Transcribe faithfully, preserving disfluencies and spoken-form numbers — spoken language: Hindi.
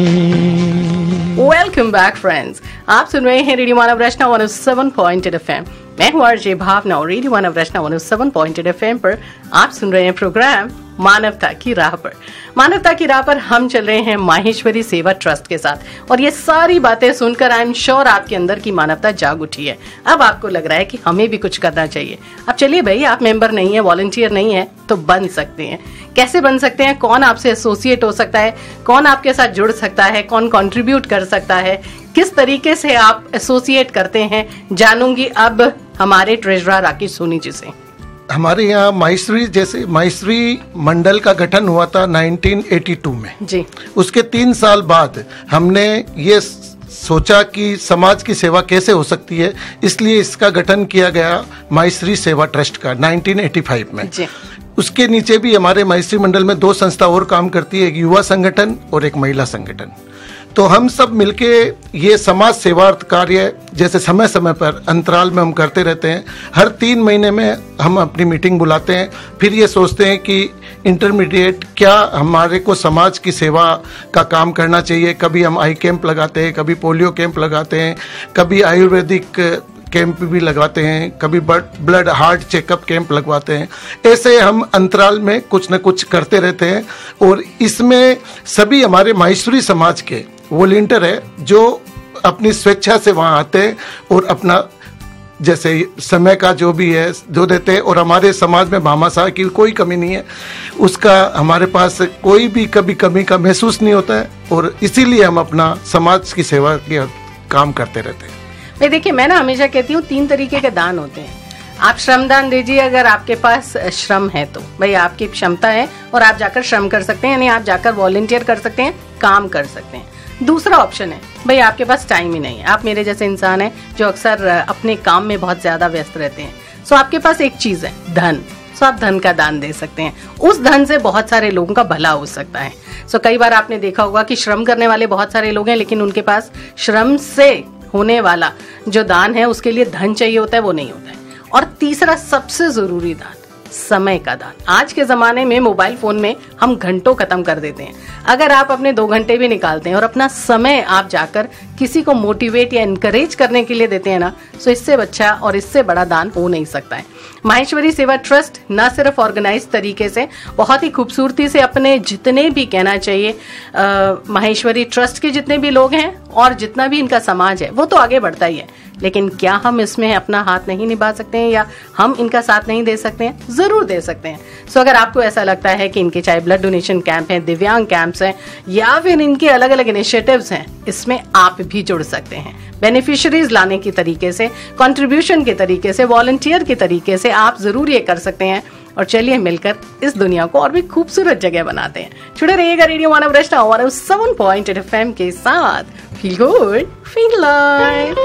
वेलकम बैक फ्रेंड्स, आप सुन रहे हैं रेडियो मानव रचना one O seven point eight FM. मैं हूं आरजे भावना और रेडियो मानव रचना one O seven point eight FM पर आप सुन रहे हैं प्रोग्राम मानवता की राह पर। मानवता की राह पर हम चल रहे हैं माहेश्वरी सेवा ट्रस्ट के साथ, और ये सारी बातें सुनकर आई एम श्योर आपके अंदर की मानवता जाग उठी है। अब आपको लग रहा है कि हमें भी कुछ करना चाहिए। अब चलिए भाई, आप मेंबर नहीं है, वॉलंटियर नहीं है, तो बन सकते हैं। कैसे बन सकते हैं, कौन आपसे एसोसिएट हो सकता है, कौन आपके साथ जुड़ सकता है, कौन कंट्रीब्यूट कर सकता है, किस तरीके से आप एसोसिएट करते हैं, जानूंगी अब हमारे ट्रेजरर राकेश सोनी जी से। हमारे यहाँ माहेश्वरी जैसे माहेश्वरी मंडल का गठन हुआ था नाइनटीन एटी टू में जी। उसके तीन साल बाद हमने ये सोचा कि समाज की सेवा कैसे हो सकती है, इसलिए इसका गठन किया गया माहेश्वरी सेवा ट्रस्ट का नाइनटीन एटी फाइव में जी। उसके नीचे भी हमारे माहेश्वरी मंडल में दो संस्था और काम करती है, एक युवा संगठन और एक महिला संगठन। तो हम सब मिलके ये समाज सेवार्थ कार्य जैसे समय समय पर अंतराल में हम करते रहते हैं। हर तीन महीने में हम अपनी मीटिंग बुलाते हैं, फिर ये सोचते हैं कि इंटरमीडिएट क्या हमारे को समाज की सेवा का काम करना चाहिए। कभी हम आई कैंप लगाते हैं, कभी पोलियो कैंप लगाते हैं, कभी आयुर्वेदिक कैंप भी लगाते हैं, कभी ब्लड हार्ट चेकअप कैंप लगवाते हैं। ऐसे हम अंतराल में कुछ न कुछ करते रहते हैं, और इसमें सभी हमारे माहेश्वरी समाज के वॉलंटियर है जो अपनी स्वेच्छा से वहाँ आते हैं और अपना जैसे समय का जो भी है जो देते हैं। और हमारे समाज में भामाशाह की कोई कमी नहीं है, उसका हमारे पास कोई भी कभी कमी का महसूस नहीं होता है, और इसीलिए हम अपना समाज की सेवा के काम करते रहते हैं। भाई देखिए, मैं ना हमेशा कहती हूँ तीन तरीके के दान होते हैं। आप श्रम दान दीजिए अगर आपके पास श्रम है तो, भाई आपकी क्षमता है और आप जाकर श्रम कर सकते हैं, यानी आप जाकर वॉलंटियर कर सकते हैं, काम कर सकते हैं। दूसरा ऑप्शन है भाई आपके पास टाइम ही नहीं है, आप मेरे जैसे इंसान हैं जो अक्सर अपने काम में बहुत ज्यादा व्यस्त रहते हैं। सो आपके पास एक चीज है धन, सो आप धन का दान दे सकते हैं। उस धन से बहुत सारे लोगों का भला हो सकता है। सो कई बार आपने देखा होगा कि श्रम करने वाले बहुत सारे लोग हैं, लेकिन उनके पास श्रम से होने वाला जो दान है उसके लिए धन चाहिए होता है, वो नहीं होता है। और तीसरा सबसे जरूरी दान, समय का दान। आज के जमाने में मोबाइल फोन में हम घंटों खत्म कर देते हैं। अगर आप अपने दो घंटे भी निकालते हैं और अपना समय आप जाकर किसी को मोटिवेट या इनकरेज करने के लिए देते हैं ना, तो इससे अच्छा और इससे बड़ा दान हो नहीं सकता है। माहेश्वरी सेवा ट्रस्ट न सिर्फ ऑर्गेनाइज तरीके से बहुत ही खूबसूरती से अपने जितने भी कहना चाहिए आ, माहेश्वरी ट्रस्ट के जितने भी लोग हैं और जितना भी इनका समाज है वो तो आगे बढ़ता ही है, लेकिन क्या हम इसमें अपना हाथ नहीं निभा सकते हैं या हम इनका साथ नहीं दे सकते हैं? जरूर दे सकते हैं। सो अगर आपको ऐसा लगता है कि इनके चाहे ब्लड डोनेशन कैंप हैं, दिव्यांग कैंप्स हैं, या फिर इनके अलग अलग इनिशिएटिव्स हैं, इसमें आप भी जुड़ सकते हैं। बेनिफिशियरीज लाने की तरीके से, कंट्रीब्यूशन के तरीके से, वॉलंटियर के तरीके से आप जरूर ये कर सकते हैं। और चलिए मिलकर इस दुनिया को और भी खूबसूरत जगह बनाते हैं। जुड़े रहिएगा रेडियो मानव रचना one O seven point eight FM के साथ। Feel good, feel live.